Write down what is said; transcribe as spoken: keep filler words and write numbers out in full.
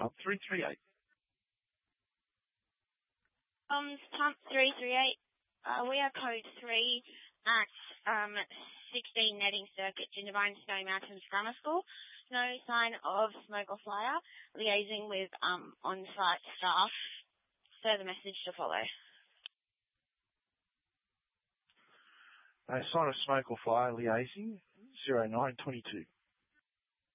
Pump three three eight. Um, Pump three three eight. Uh, we are code three at um, sixteen netting circuits in Divine Snowy Mountains Grammar School. No sign of smoke or fire. Liaising with um, on-site staff. Further message to follow. No sign of smoke or fire. Liaising zero nine twenty two.